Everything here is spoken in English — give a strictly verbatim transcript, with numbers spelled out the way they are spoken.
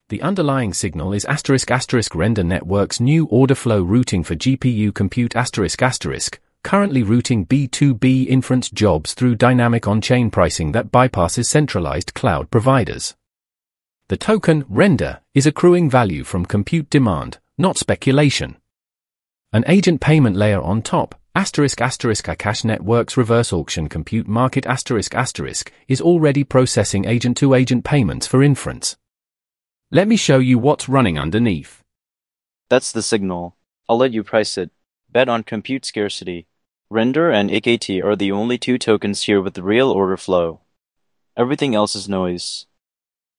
The underlying signal is asterisk asterisk Render Network's new order flow routing for G P U compute asterisk asterisk, currently routing B two B inference jobs through dynamic on-chain pricing that bypasses centralized cloud providers. The token, Render, is accruing value from compute demand, not speculation. An agent payment layer on top, asterisk asterisk Akash Network's reverse auction compute market asterisk asterisk, is already processing agent-to-agent payments for inference. Let me show you what's running underneath. That's the signal. I'll let you price it. Bet on compute scarcity. Render and A K T are the only two tokens here with real order flow. Everything else is noise.